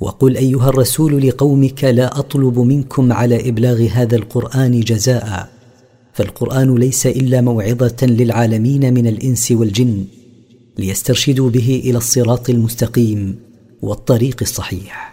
وقل أيها الرسول لقومك لا أطلب منكم على إبلاغ هذا القرآن جزاء، فالقرآن ليس إلا موعظة للعالمين من الإنس والجن ليسترشدوا به إلى الصراط المستقيم والطريق الصحيح.